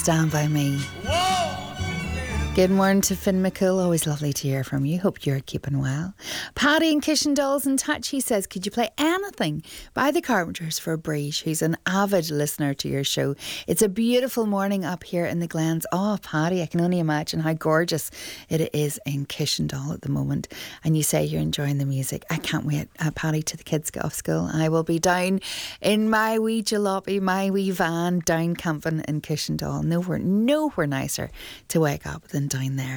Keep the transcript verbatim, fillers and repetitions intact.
Stand By Me. Good morning to Finn McCool. Always lovely to hear from you. Hope you're keeping well. Paddy in Kishindall's in touch. He says, could you play anything by the Carpenters for Breeze, who's an avid listener to your show? It's a beautiful morning up here in the Glens. Oh, Paddy, I can only imagine how gorgeous it is in Kishindall at the moment. And you say you're enjoying the music. I can't wait, uh, Paddy, till the kids go off school. I will be down in my wee jalopy, my wee van, down camping in Kishindall. Nowhere, nowhere nicer to wake up than down there.